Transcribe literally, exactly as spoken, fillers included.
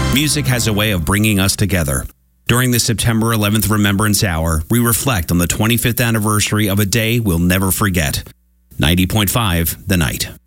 Music has a way of bringing us together. During the September eleventh Remembrance Hour, we reflect on the twenty-fifth anniversary of a day we'll never forget. ninety point five The Night.